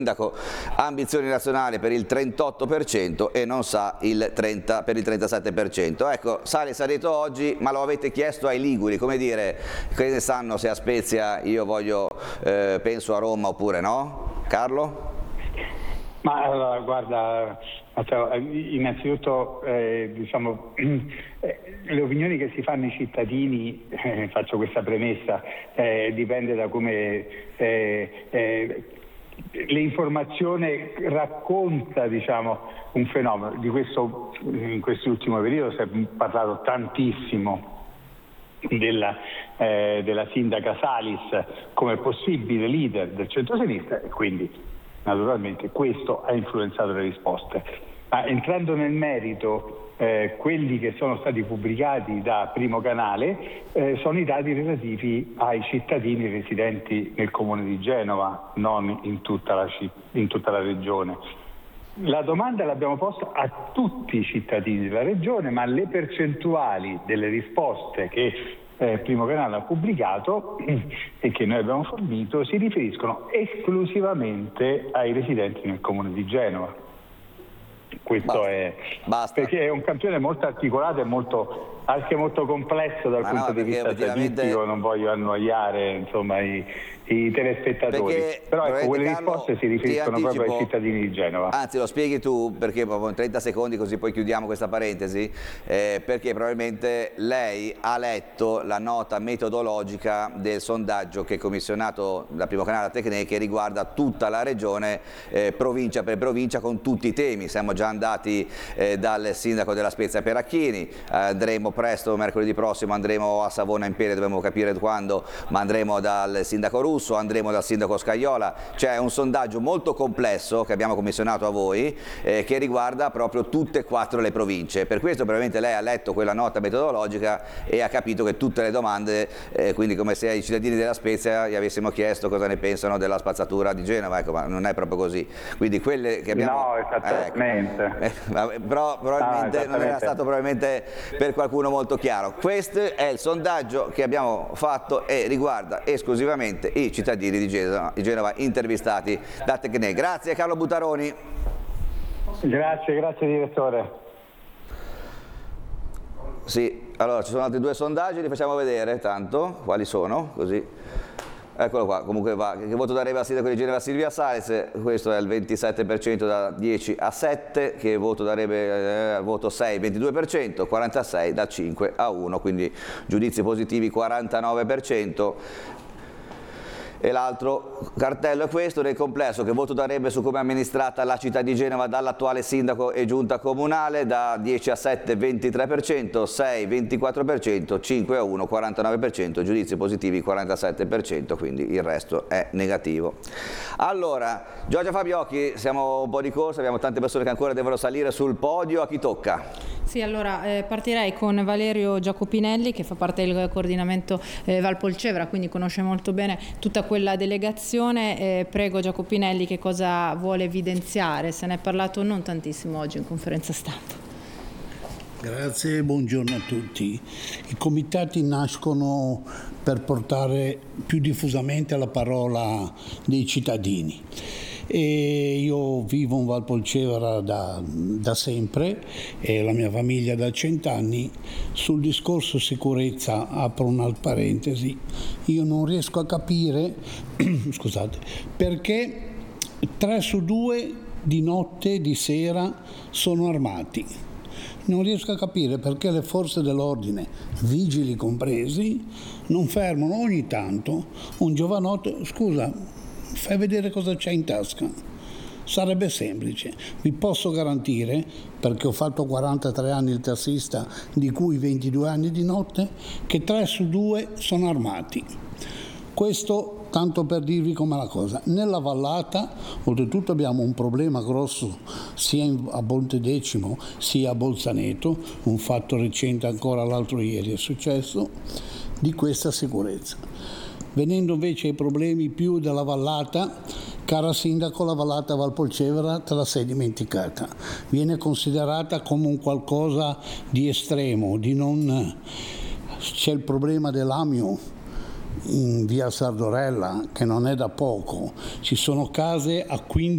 Sindaco, ambizioni nazionali per il 38% e non sa il 30 per il 37%. Ecco, Salis ha detto oggi, ma lo avete chiesto ai liguri, come dire, che ne sanno se a Spezia io voglio, penso a Roma oppure no? Carlo? Ma allora, guarda, Matteo, innanzitutto diciamo, le opinioni che si fanno i cittadini, faccio questa premessa, dipende da come l'informazione racconta, diciamo, un fenomeno. Di questo in quest'ultimo periodo si è parlato tantissimo della sindaca Salis come possibile leader del centro-sinistra, e quindi naturalmente questo ha influenzato le risposte. Ma entrando nel merito, quelli che sono stati pubblicati da Primo Canale sono i dati relativi ai cittadini residenti nel comune di Genova, non in tutta la regione. La domanda l'abbiamo posta a tutti i cittadini della regione, ma le percentuali delle risposte che Primo Canale ha pubblicato e che noi abbiamo fornito si riferiscono esclusivamente ai residenti nel comune di Genova. Questo Basta. Perché è un campione molto articolato e anche molto complesso dal punto di vista statistico. Non voglio annoiare, insomma, i telespettatori, però ecco, quelle risposte si riferiscono proprio ai cittadini di Genova. Anzi, lo spieghi tu, perché proprio in 30 secondi così poi chiudiamo questa parentesi, perché probabilmente lei ha letto la nota metodologica del sondaggio che è commissionato da Primo Canale a Tecne, che riguarda tutta la regione, provincia per provincia, con tutti i temi. Siamo già andati dal sindaco della Spezia Peracchini, andremo presto, mercoledì prossimo andremo a Savona Imperia, dobbiamo capire quando, ma andremo dal sindaco Russo, andremo dal sindaco Scajola. C'è un sondaggio molto complesso che abbiamo commissionato a voi, che riguarda proprio tutte e 4 le province. Per questo probabilmente lei ha letto quella nota metodologica e ha capito che tutte le domande, quindi come se ai cittadini della Spezia gli avessimo chiesto cosa ne pensano della spazzatura di Genova, ecco, ma non è proprio così. Quindi quelle che abbiamo... No, esattamente. Però probabilmente non era stato probabilmente per qualcuno molto chiaro. Questo è il sondaggio che abbiamo fatto e riguarda esclusivamente i cittadini di Genova intervistati da Tecne. Grazie Carlo Buttaroni. Grazie direttore. Sì, allora ci sono altri 2 sondaggi, li facciamo vedere tanto, quali sono, così. Eccolo qua, comunque va. Che voto darebbe al sindaco di Genova Silvia Salis? Questo è il 27% da 10 a 7, che voto darebbe voto 6, 22%, 46 da 5 a 1, quindi giudizi positivi 49%. E l'altro cartello è questo, nel complesso, che voto darebbe su come è amministrata la città di Genova dall'attuale sindaco e giunta comunale? Da 10 a 7 23%, 6 24%, 5 a 1 49%, giudizi positivi 47%, quindi il resto è negativo. Allora, Giorgia Fabiocchi, siamo un po' di corsa, abbiamo tante persone che ancora devono salire sul podio, a chi tocca? Sì, allora partirei con Valerio Giacopinelli, che fa parte del coordinamento Valpolcevera, quindi conosce molto bene tutta quella delegazione. Prego Giacopinelli, che cosa vuole evidenziare? Se ne è parlato non tantissimo oggi in conferenza stampa. Grazie, buongiorno a tutti. I comitati nascono per portare più diffusamente la parola dei cittadini. E io vivo in Valpolcevera da sempre e la mia famiglia da 100 anni. Sul discorso sicurezza apro una parentesi. Io non riesco a capire scusate, perché 3 su 2 di notte, di sera, sono armati. Non riesco a capire perché le forze dell'ordine, vigili compresi, non fermano ogni tanto un giovanotto. Scusa, fai vedere cosa c'è in tasca. Sarebbe semplice. Vi posso garantire, perché ho fatto 43 anni il tassista, di cui 22 anni di notte, che 3 su 2 sono armati. Questo tanto per dirvi com'è la cosa. Nella vallata, oltretutto, abbiamo un problema grosso sia a Montedecimo sia a Bolzaneto, un fatto recente ancora l'altro ieri è successo, di questa sicurezza. Venendo invece ai problemi più della vallata, cara sindaco, la vallata Valpolcevera te la sei dimenticata. Viene considerata come un qualcosa di estremo, c'è il problema dell'Amio in via Sardorella, che non è da poco. Ci sono case a 15